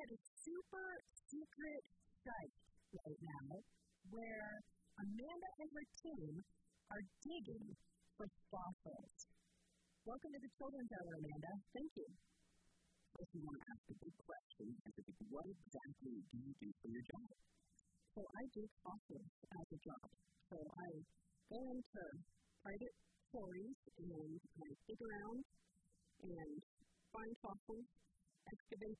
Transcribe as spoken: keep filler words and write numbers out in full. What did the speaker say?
at a super secret site right now where Amanda and her team are digging for fossils. Welcome to the Children's Hour, Amanda. Thank you. If you want to ask a big question, what exactly do you do for your job? So I dig fossils as a job. So I go into private quarries and I dig around and find fossils, excavate